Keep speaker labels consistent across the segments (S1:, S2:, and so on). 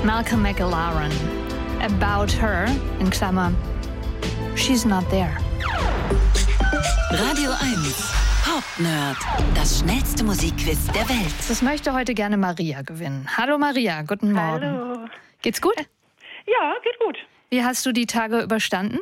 S1: Malcolm McLaren. About Her, in Klammern, She's Not There.
S2: Radio 1, Pop-Nerd, das schnellste Musikquiz der Welt.
S1: Das möchte heute gerne Maria gewinnen. Hallo Maria, guten Morgen.
S3: Hallo.
S1: Geht's gut?
S3: Ja, geht gut.
S1: Wie hast du die Tage überstanden?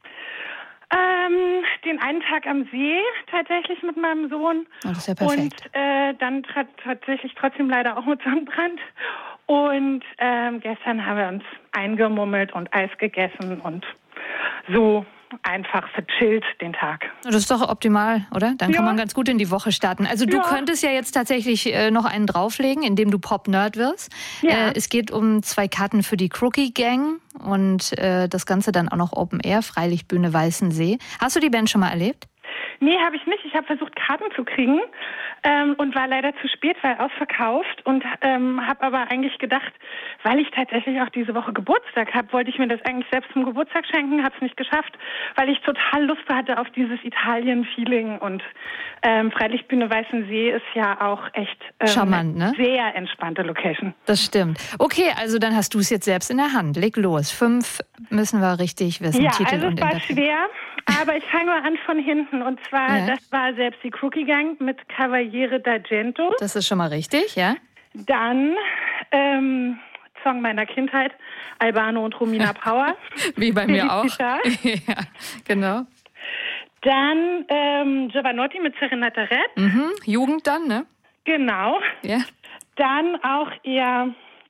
S3: Den einen Tag am See tatsächlich mit meinem Sohn.
S1: Oh, das ist ja perfekt.
S3: Und dann tatsächlich trotzdem leider auch mit Sonnenbrand. Und gestern haben wir uns eingemummelt und Eis gegessen und so einfach verchillt den Tag.
S1: Das ist doch optimal, oder? Dann kann man ganz gut in die Woche starten. Also du könntest ja jetzt tatsächlich noch einen drauflegen, indem du Pop-Nerd wirst.
S3: Ja.
S1: Es geht um 2 Karten für die Crookie Gang und das Ganze dann auch noch Open Air, Freilichtbühne Weißensee. Hast du die Band schon mal erlebt?
S3: Nee, habe ich nicht. Ich habe versucht, Karten zu kriegen und war leider zu spät, weil ausverkauft. Und habe aber eigentlich gedacht, weil ich tatsächlich auch diese Woche Geburtstag habe, wollte ich mir das eigentlich selbst zum Geburtstag schenken, habe es nicht geschafft, weil ich total Lust hatte auf dieses Italien-Feeling. Und Freilichtbühne Weißensee ist ja auch echt
S1: charmant, ne?
S3: Sehr entspannte Location.
S1: Das stimmt. Okay, also dann hast du es jetzt selbst in der Hand. Leg los. 5 müssen wir richtig wissen.
S3: Ja,
S1: Titel
S3: also
S1: und
S3: es war
S1: Interpret.
S3: schwer, aber ich fange mal an von hinten. Und zwar, das war selbst die Crookie Gang mit Cavaliere d'Argento.
S1: Das ist schon mal richtig, ja?
S3: Dann Song meiner Kindheit, Albano und Romina Power.
S1: Wie bei mir auch.
S3: Felicita.
S1: Ja, genau.
S3: Dann Giovanotti mit Serenata Red.
S1: Jugend dann, ne?
S3: Genau.
S1: Ja.
S3: Dann auch eher,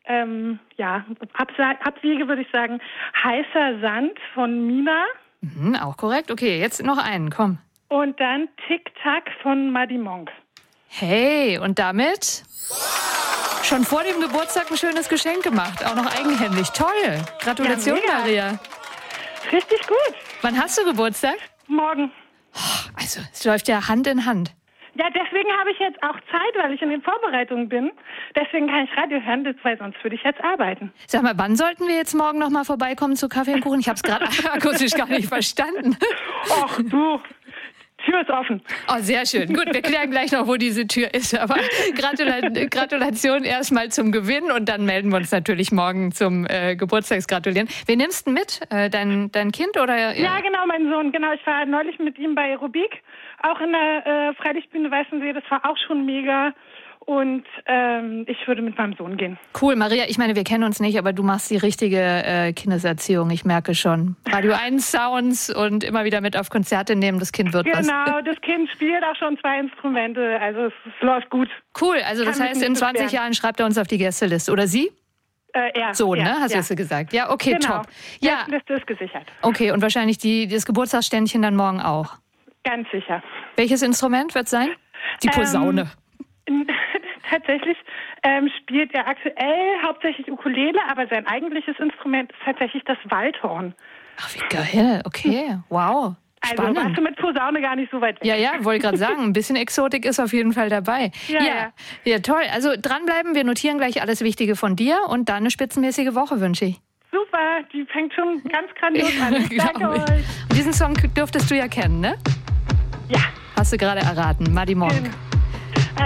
S3: Abwiege würde ich sagen, Heißer Sand von Mina.
S1: Auch korrekt. Okay, jetzt noch einen, komm.
S3: Und dann Tic-Tac von Maddie Monk.
S1: Hey, und damit schon vor dem Geburtstag ein schönes Geschenk gemacht. Auch noch eigenhändig. Toll. Gratulation,
S3: Ja, mega.
S1: Maria.
S3: Richtig gut.
S1: Wann hast du Geburtstag?
S3: Morgen.
S1: Also, es läuft ja Hand in Hand.
S3: Ja, deswegen habe ich jetzt auch Zeit, weil ich in den Vorbereitungen bin. Deswegen kann ich Radio hören, weil sonst würde ich jetzt arbeiten.
S1: Sag mal, wann sollten wir jetzt morgen noch mal vorbeikommen zu Kaffee und Kuchen? Ich habe es gerade akustisch gar nicht verstanden.
S3: Och, du, Tür ist offen.
S1: Oh, sehr schön. Gut, wir klären gleich noch, wo diese Tür ist. Aber Gratulation erstmal zum Gewinn und dann melden wir uns natürlich morgen zum Geburtstagsgratulieren. Wen nimmst du mit? Dein Kind oder?
S3: Ja, genau, mein Sohn. Genau, ich war neulich mit ihm bei Rubik, auch in der Freilichtbühne Weißensee. Das war auch schon mega. Und ich würde mit meinem Sohn gehen.
S1: Cool, Maria. Ich meine, wir kennen uns nicht, aber du machst die richtige Kindeserziehung. Ich merke schon. Radio 1 Sounds und immer wieder mit auf Konzerte nehmen. Das Kind wird was.
S3: Genau, das Kind spielt auch schon 2 Instrumente. Also es läuft gut.
S1: Cool, also das heißt, in 20 Jahren schreibt er uns auf die Gästeliste. Oder sie?
S3: Er.
S1: So,
S3: Ja,
S1: ne? Hast du
S3: ja.
S1: jetzt gesagt. Ja, okay,
S3: Genau.
S1: top. Ja,
S3: Gästeliste ist gesichert.
S1: okay. Und wahrscheinlich das Geburtstagsständchen dann morgen auch.
S3: Ganz sicher.
S1: Welches Instrument wird es sein? Die Posaune.
S3: Tatsächlich spielt er aktuell hauptsächlich Ukulele, aber sein eigentliches Instrument ist tatsächlich das Waldhorn.
S1: Ach, wie geil. Okay, wow.
S3: Also
S1: Spannend.
S3: warst du mit Posaune gar nicht so weit weg.
S1: Ja, wollte gerade sagen, ein bisschen Exotik ist auf jeden Fall dabei. Ja, toll. Also dranbleiben, wir notieren gleich alles Wichtige von dir und dann eine spitzenmäßige Woche wünsche ich.
S3: Super, die fängt schon ganz grandios an. Danke
S1: Glaub ich.
S3: euch.
S1: Und diesen Song dürftest du ja kennen, ne?
S3: Ja.
S1: Hast du gerade erraten. Maddie Monk.
S3: Genau.